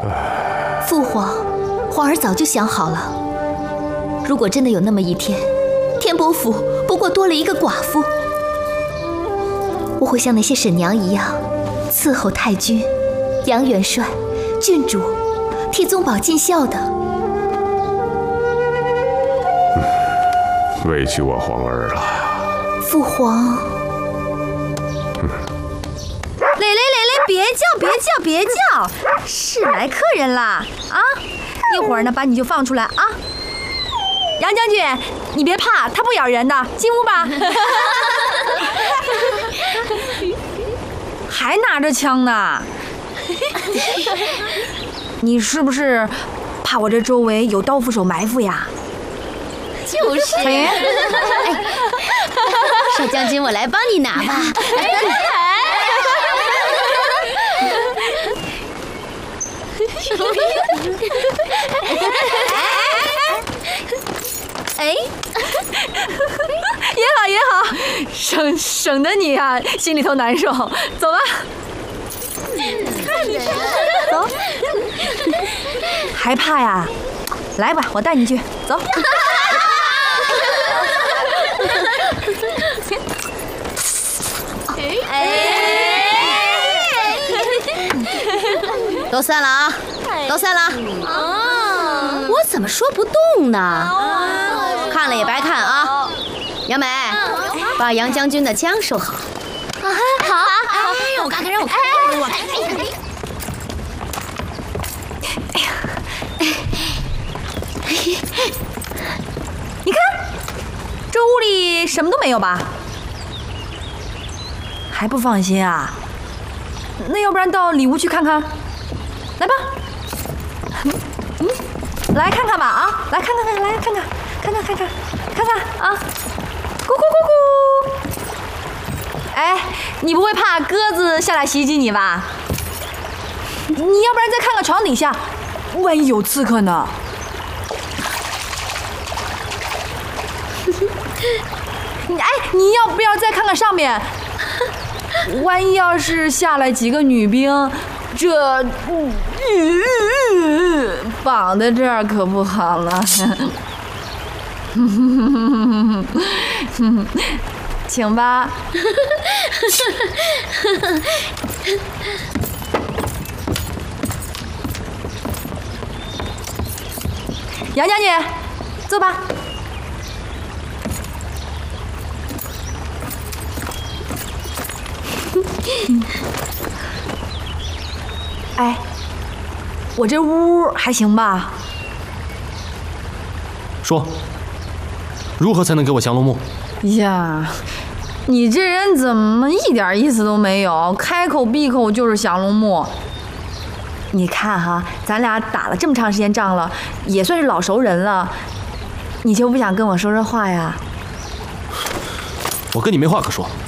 父皇，皇儿早就想好了。如果真的有那么一天，天伯府不过多了一个寡妇，我会像那些婶娘一样，伺候太君、杨元帅、郡主，替宗保尽孝的。 委屈我皇儿了。 父皇。 别叫，是来客人啦啊！一会儿呢，把你就放出来啊。杨将军，你别怕，他不咬人的，进屋吧。还拿着枪呢？你是不是怕我这周围有刀斧手埋伏呀？ 就是。哎，少将军，我来帮你拿吧。 哎，也好，省得你啊心里头难受。走吧，走。还怕呀？来吧，我带你去，走。 都散了啊！都散了！我怎么说不动呢？看了也白看啊！杨梅，把杨将军的枪收好。 好， 让我看看，让我看，我看。 你看，这屋里什么都没有吧？还不放心啊？那要不然到里屋去看看？来吧，来看看吧啊！来看看，来看啊！咕咕咕咕！哎，你不会怕鸽子下来袭击你吧？你要不然再看看床底下，万一有刺客呢？哎，你要不要再看看上面？万一要是下来几个女兵，这绑在这儿可不好了。请吧。杨将军，坐吧。哎，我这屋还行吧？ 说，如何才能给我降龙木？ 呀，你这人怎么一点意思都没有？开口闭口就是降龙木。你看哈，咱俩打了这么长时间仗了，也算是老熟人了，你就不想跟我说说话呀？ 我跟你没话可说。